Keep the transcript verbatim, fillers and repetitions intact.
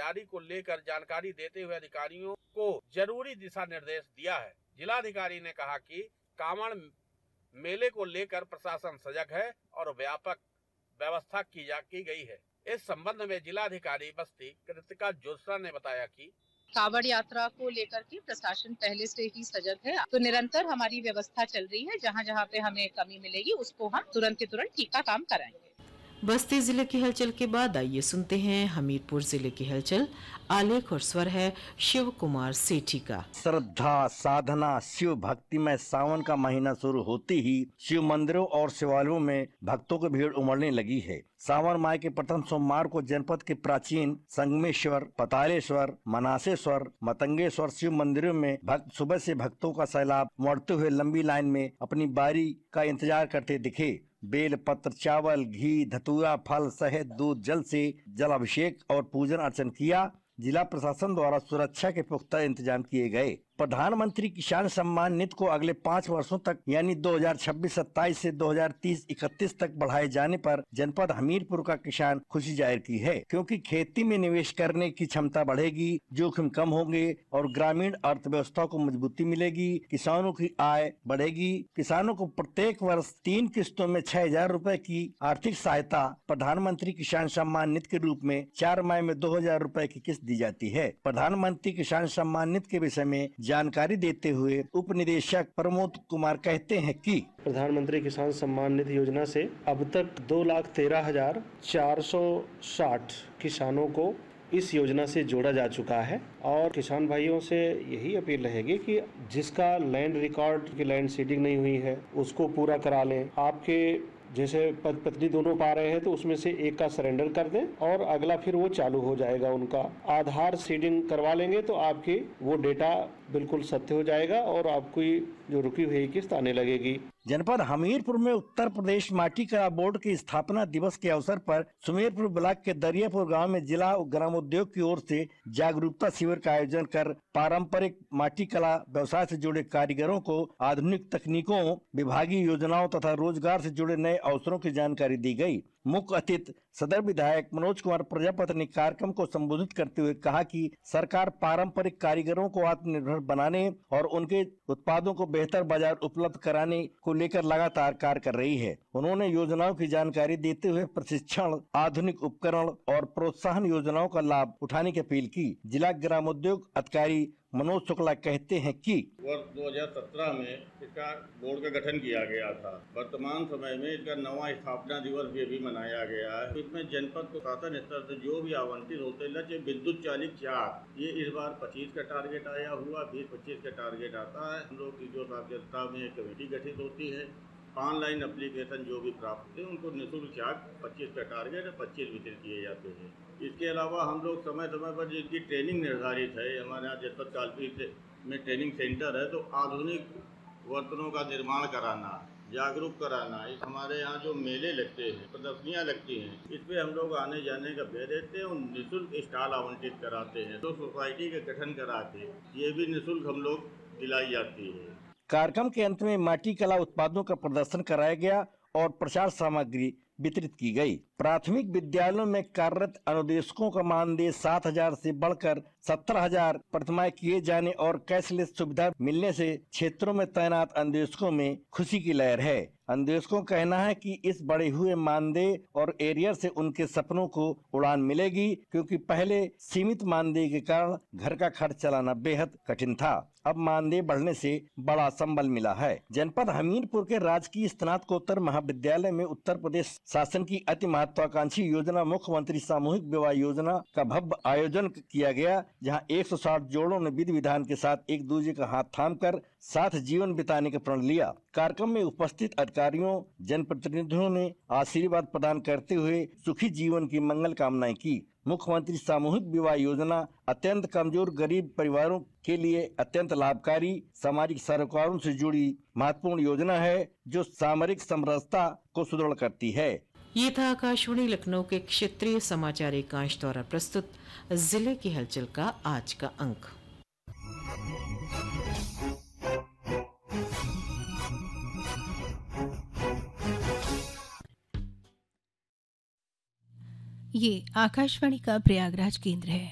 तैयारी को लेकर जानकारी देते हुए अधिकारियों को जरूरी दिशा निर्देश दिया है। जिलाधिकारी ने कहा कि कांवड़ मेले को लेकर प्रशासन सजग है और व्यापक व्यवस्था की जा की गई है। इस संबंध में जिलाधिकारी बस्ती कृतिका जोशरा ने बताया कि कांवड़ यात्रा को लेकर के प्रशासन पहले से ही सजग है, तो निरंतर हमारी व्यवस्था चल रही है। जहां जहां पे हमें कमी मिलेगी उसको हम तुरंत के तुरंत ठीक का काम कराएंगे। बस्ती जिले की हलचल के बाद आइए सुनते हैं हमीरपुर जिले की हलचल। आलेख और स्वर है शिव कुमार सेठी का। श्रद्धा, साधना, शिव भक्ति में सावन का महीना शुरू होते ही शिव मंदिरों और शिवालयों में भक्तों की भीड़ उमड़ने लगी है। सावन माह के प्रथम सोमवार को जनपद के प्राचीन संगमेश्वर, पतालेश्वर, मनासेश्वर, मतंगेश्वर शिव मंदिरों में भक्त सुबह से भक्तों का सैलाब उमड़ते हुए लंबी लाइन में अपनी बारी का इंतजार करते दिखे। बेल पत्र, चावल, घी, धतूरा, फल, शहद, दूध, जल से जल अभिषेक और पूजन अर्चन किया। जिला प्रशासन द्वारा सुरक्षा के पुख्ता इंतजाम किए गए। प्रधानमंत्री किसान सम्मान निधि को अगले पाँच वर्षों तक यानी दो हज़ार छब्बीस सत्ताईस से दो हज़ार तीस इकतीस तक बढ़ाए जाने पर जनपद हमीरपुर का किसान खुशी जाहिर की है, क्योंकि खेती में निवेश करने की क्षमता बढ़ेगी, जोखिम कम होंगे और ग्रामीण अर्थव्यवस्था को मजबूती मिलेगी। किसानों की आय बढ़ेगी। किसानों को प्रत्येक वर्ष तीन किस्तों में छह हजार रूपए की आर्थिक सहायता प्रधानमंत्री किसान सम्मान निधि के रूप में चार माह में दो हजार रूपए की किस्त दी जाती है। प्रधानमंत्री किसान सम्मान निधि के विषय में जानकारी देते हुए उप निदेशक प्रमोद कुमार कहते हैं कि प्रधानमंत्री किसान सम्मान निधि योजना से अब तक दो लाख तेरह हजार चार सौ साठ किसानों को इस योजना से जोड़ा जा चुका है और किसान भाइयों से यही अपील रहेगी कि जिसका लैंड रिकॉर्ड की लैंड सीडिंग नहीं हुई है उसको पूरा करा लें। आपके जैसे पति पत्नी दोनों पा रहे हैं तो उसमें से एक का सरेंडर कर दें और अगला फिर वो चालू हो जाएगा। उनका आधार सीडिंग करवा लेंगे तो आपकी वो डेटा बिल्कुल सत्य हो जाएगा और आपकी जो रुकी हुई किस्त आने लगेगी। जनपद हमीरपुर में उत्तर प्रदेश माटी कला बोर्ड की स्थापना दिवस के अवसर पर सुमेरपुर ब्लॉक के दरियापुर गांव में जिला ग्रामोद्योग की ओर से जागरूकता शिविर का आयोजन कर पारंपरिक माटी कला व्यवसाय से जुड़े कारीगरों को आधुनिक तकनीकों, विभागीय योजनाओं तथा रोजगार से जुड़े नए अवसरों की जानकारी दी गई। मुख्य अतिथि सदर विधायक मनोज कुमार प्रजापति ने कार्यक्रम को संबोधित करते हुए कहा कि सरकार पारंपरिक कारीगरों को आत्मनिर्भर बनाने और उनके उत्पादों को बेहतर बाजार उपलब्ध कराने को लेकर लगातार कार्य कर रही है। उन्होंने योजनाओं की जानकारी देते हुए प्रशिक्षण, आधुनिक उपकरण और प्रोत्साहन योजनाओं का लाभ उठाने की अपील की। जिला ग्रामोद्योग अधिकारी मनोज शुक्ला कहते हैं कि वर्ष दो हज़ार सत्रह में इसका बोर्ड का गठन किया गया था। वर्तमान समय में इसका नवा स्थापना दिवस भी अभी मनाया गया है। इसमें जनपद को शासन स्तर से जो भी आवंटित होते लक्ष्य विद्युत चालित चार, ये इस बार पच्चीस का टारगेट आया हुआ, बीस पच्चीस का टारगेट आता है। हम लोग की जो साक्षरता में एक कमेटी गठित होती है, ऑनलाइन एप्लीकेशन जो भी प्राप्त होते हैं उनको निःशुल्क चार्ज पच्चीस का टारगेट है, पच्चीस वितरित किए जाते हैं। इसके अलावा हम लोग समय समय पर जिनकी ट्रेनिंग निर्धारित है, हमारे यहाँ जनपद कालपी में ट्रेनिंग सेंटर है, तो आधुनिक बर्तनों का निर्माण कराना, जागरूक कराना, इस हमारे यहाँ जो मेले लगते हैं, प्रदर्शनियाँ लगती हैं, इस पे हम लोग आने जाने का भय देते हैं और निःशुल्क स्टॉल आवंटित कराते हैं। तो सोसाइटी का गठन करा के ये भी निःशुल्क हम लोग दिलाई जाती है। कार्यक्रम के अंत में माटी कला उत्पादों का प्रदर्शन कराया गया और प्रचार सामग्री वितरित की गई। प्राथमिक विद्यालयों में कार्यरत अनुदेशकों का मानदेय सात हजार से बढ़कर सत्तर हजार प्रतिमाह किए जाने और कैशलेस सुविधा मिलने से क्षेत्रों में तैनात अनुदेशकों में खुशी की लहर है। अनुदेशकों का कहना है कि इस बढ़े हुए मानदेय और एरियर से उनके सपनों को उड़ान मिलेगी, क्योंकि पहले सीमित मानदेय के कारण घर का खर्च चलाना बेहद कठिन था। अब मानदेय बढ़ने से बड़ा संबल मिला है। जनपद हमीरपुर के राजकीय स्नातकोत्तर महाविद्यालय में उत्तर प्रदेश शासन की अति महत्वाकांक्षी योजना मुख्यमंत्री सामूहिक विवाह योजना का भव्य आयोजन किया गया, जहां एक सौ साठ जोड़ों ने विधि विधान के साथ एक दूसरे का हाथ थामकर साथ जीवन बिताने का प्रण लिया। कार्यक्रम में उपस्थित अधिकारियों, जनप्रतिनिधियों ने आशीर्वाद प्रदान करते हुए सुखी जीवन की मंगल कामनाएं की। मुख्यमंत्री सामूहिक विवाह योजना अत्यंत कमजोर गरीब परिवारों के लिए अत्यंत लाभकारी सामाजिक सरोकारों से जुड़ी महत्वपूर्ण योजना है, जो सामरिक समरसता को सुदृढ़ करती है। ये था आकाशवाणी लखनऊ के क्षेत्रीय समाचार एकांश द्वारा प्रस्तुत जिले की हलचल का आज का अंक। ये आकाशवाणी का प्रयागराज केंद्र है।